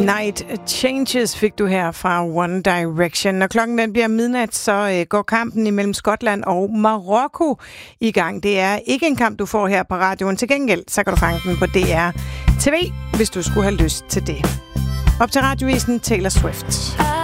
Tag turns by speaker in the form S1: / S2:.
S1: Night Changes fik du her fra One Direction. Når klokken den bliver midnat, så går kampen imellem Skotland og Marokko i gang. Det er ikke en kamp, du får her på radioen. Til gengæld, så kan du fange den på DR TV, hvis du skulle have lyst til det. Op til radioisen Taylor Swift.